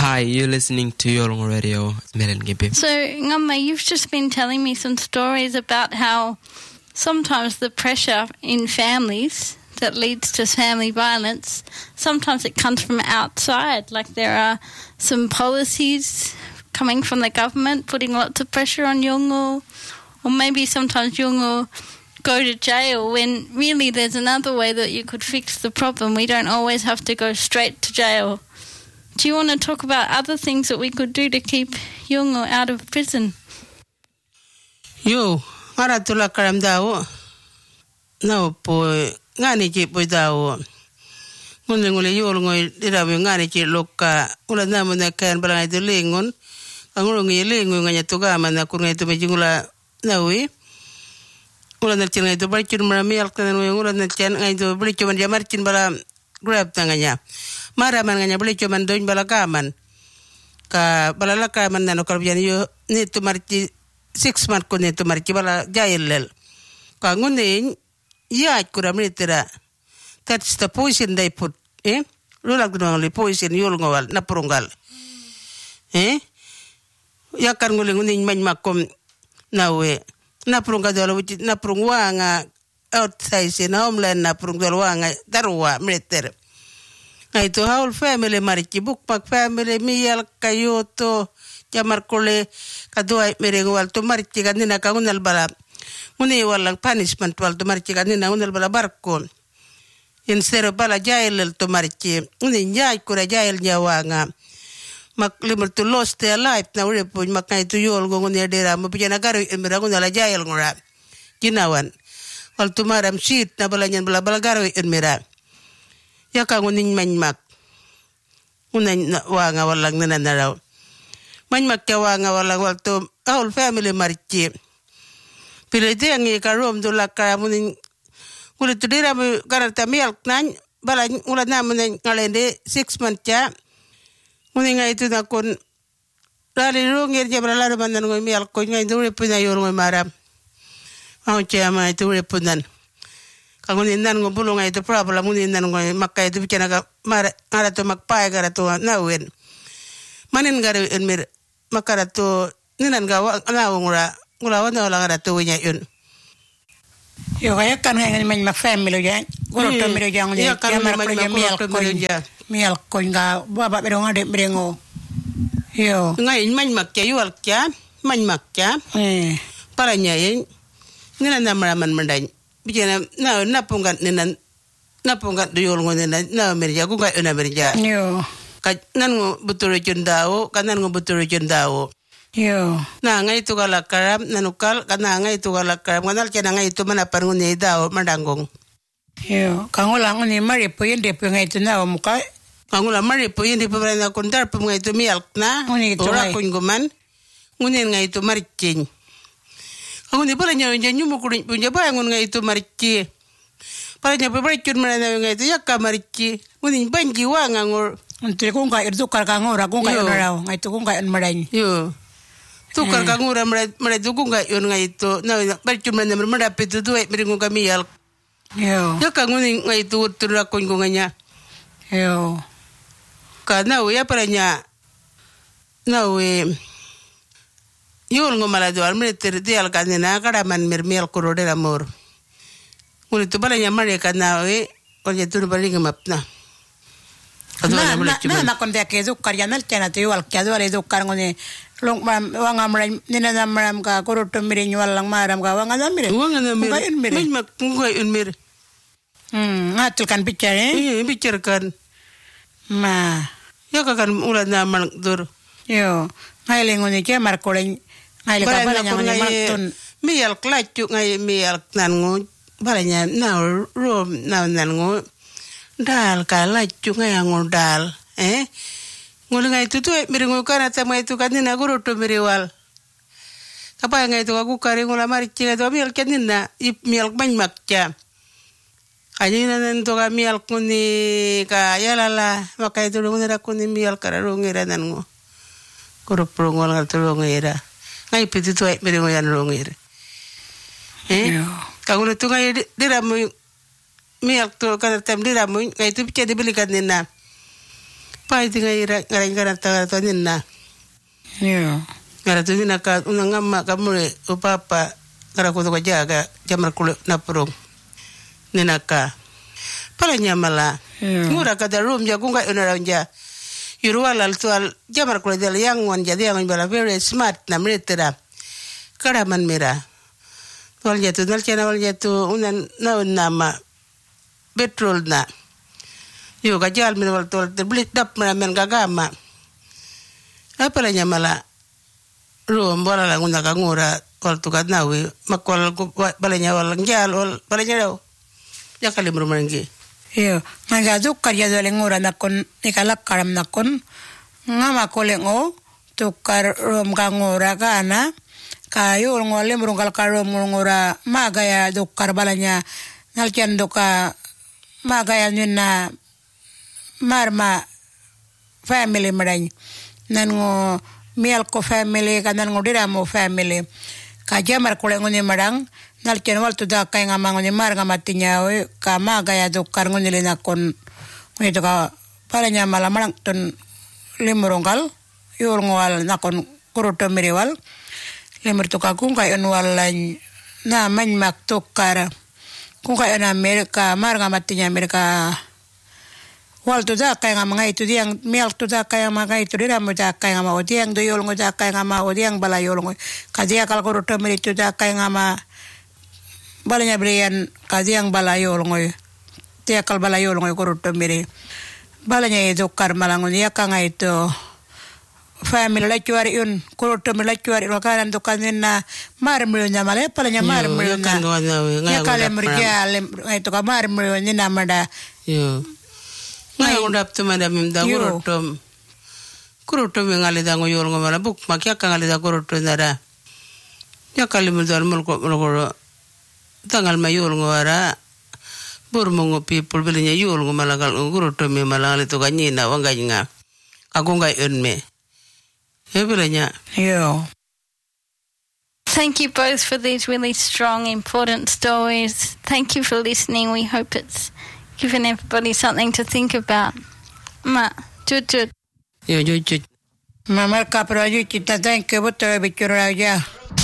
Hi, you're listening to Yolong Radio. Meren Gibi. So, Ngamma, you've just been telling me some stories about how sometimes the pressure in families that leads to family violence, sometimes it comes from outside, like there are some policies coming from the government putting lots of pressure on Yolngu, or maybe sometimes Yolngu go to jail when really there's another way that you could fix the problem. We don't always have to go straight to jail. Do you want to talk about other things that we could do to keep Yolngu out of prison? Yo, maratula karam dawo. No po ngani chi po dawo. Ngule Yolngu dirawi ngani chi loka. Ula namu na kan barangay to lingon. Ang ulungi lingon nganya tugama na kurngay to majingula nawi. Ula na chin ngay to barichin marami alkanan ula na chin ngay to barichin man jamarchin bala grab tanganya. Maraman nga beli cuman doin balakaman ka balalakaman nano kalbian yo ni tu marci 6 month ko ni tu marci bala jailel ka ngunin ya kura militera that's the poison they put lulak dungali poison yul ngawal na purungal ya kan nguling ngunin man makom nawe na purungal dalo na purungwa nga outside sin homeland na purungal nga darwa militera Ay to haul family mariki bukpak family miyal kayoto jamar kole kadua merengwal to mariki kanina kaunal bala muni walang punishment wal to mariki kanina unal bala barkon in sero bala jail to mariki uni nyai kura jail nyawanga mak limur to lost their life na ure pun makai to yol ngoni dera mo pijana garu emirang unala jail ngora kinawan wal to maram shit na bala nyan bala garu emirang ya ka ngunin manmak unan wanga walang nanaraw manmak ka wanga walang walto all family marchi pilite ang ikarom dula ka munin ulit dira mo karata milk nan bala ulat na munin ngalende 6 months ya munin nga ito na kun lali rungir ja bala man nan ngoy milk ko ngay dure puna yor ngoy maram ang chama ito repunan kangunin nan ngo bulunga ito problem munin nan ngo makay ito bicara ka mara to makpay gara to nawen manin gara enmir makara to ninan gawa ngura wana wala gara to nya yun yo kaya kan ngai man family ya goro to miro jang le kamar ko ya miel ko nga baba bero ngade brengo yo ngai man makya yual kya man makya para nya yin ninan namraman mandan bijana na pungat nenan na pungat duyol ngone na merja ku ga na merja yo ka nan ngo betul jendao kanan ngo betul jendao yo na ngai tu kala karam nanukal kana ngai tu kala karam kanal cena ngai tu mana par ngone dao mandangong yo kangula ngone mari poyen de ngai tu na muka kangula mari poyen de pabra kondar pum ngai tu mialk na ora kunguman ngone ngai tu marcin Nguni pala nyaw nyu mukurin punya ba ngun ngai tu marci. Pala nya pabra cun mana ngai tu yakka marci. Nguni banji wa ngangor. Unte ko ngai itu kar kangora ko ngai onara ngai tu ko ngai marai. Yo. Tu kar kangora mara tu ko ngai on ngai tu na bar cun mana mara pitu tu miringu kami yal. Yo. Yakka nguni ngai tu turra ko nganya. Yo. Kana ya pala nya. Na we Yul ngomala doal militer dial kanina kada man mirmiel kurode amor. Nguli tu bala nyamare kana we onye tu bali ngamapna. Na konde ke zo karyanal tena tu wal kya do re zo kar ngone long wanga mara nina na maram ka koroto mire nyual lang maram ka wanga na mire. Wanga na mire. Min mak ngoi un mire. Ngatul kan bicara bicara kan. Ma. Ya kan ulah na mal dur. Yo, ngai ngone ke mar kolen ngai le ka bala nyang martun mial klachu ngai mial nan ngo balanya na rom na nan ngo dal ka lachu ngai ngo dal ngol ngai tu miringo kana ta mai tu kanina guru to miriwal apa ngai tu aku kare ngola mari cina tu mial kanina mial ban makcha kanina nan to ka mial kuni ka yalala makai tu ngora kuni mial kararungira nan ngo guru prongol ngarturungira ngai pitu tu miringo yan rongir kangula tu ngai diramu miak tu kana tam diramu ngai tu picha dibeli kanina pai tinga ngara ta ninna. Yo. Ngara tu ninna ka unangama kamure upapa ngara ko jaga jamar kule napurung. Ninaka. Pala nyamala. Ngura ka da room ja kunga unara ja. Yurual al tual jamar kule del yang wan jadi yang bala very smart na mretera. Karaman mira. Wal jatuh nal chana wal jatuh unan nama petrol na. Yo kajal min wal tol terblit dap men gagama. Apa la nyamala? Rum bola la nguna kangura wal tukat nawi makol balanya wal njal wal balanya daw. Ya kali merumangi. Yo, ngajaduk karya dole ngura nakon ikalak karam nakon ngama kolengo tukar rum kangura kana kayu ngole murungkal karum ngura magaya dukar balanya nalkian doka magaya nyuna marma family merany nan ngo mial ko family kanan ngodira mo family kaja mar kule ngone marang nalkian wal tu da kay ngama ngone mar ngamatinya we ka magaya dukar ngone lena kon ngito ka balanya malamarang ton limurungkal yul ngwal nakon kuruto miriwal lemur to kung kay onwalan na man maktukar kung kay na Amerika mar nga matinya Amerika wal to da kay nga mga ito diang milk to da kay mga ito dira mo da kay nga mga diang doyol ngo da kay nga mga diang balayol ngo kadia kal ko to merito da kay nga ma balanya brian kadiang balayol ngo dia kal balayol ngo ko to meri balanya ito karmalangon ya ka nga ito family la cuari yun kuruto mi la cuari lo kanan to kanina marmul nya male palanya marmul na ya kale murja itu ka marmul ni namada yo ngai undap tu madam da kuruto mi ngale da ngoyol ngomala buk makya ka ngale da kuruto nara ya kale mudal mul ko tangal mayol ngora burmongo people bilinya yol ngomala kal kuruto mi malale to kanyina wanganya aku ngai unme. Yeah. Thank you both for these really strong, important stories. Thank you for listening. We hope it's given everybody something to think about. Ma, jut. Yo, jut. Mama kapra jut kita thank you betul bicara aja.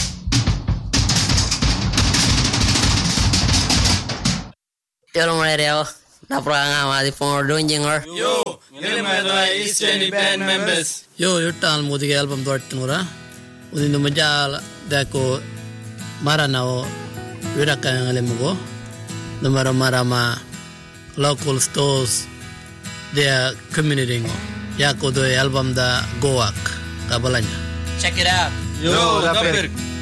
Yorong radio. Napranga madi for doing jinger. Yo, ngilma East End band members. Yo, yutal mudi album dortnura. Udin majal dako maranao wiraka ngalemugo. Numara marama local stores their community ngo. Yako do album da Goak kabalanya. Check it out. Yo, dapir.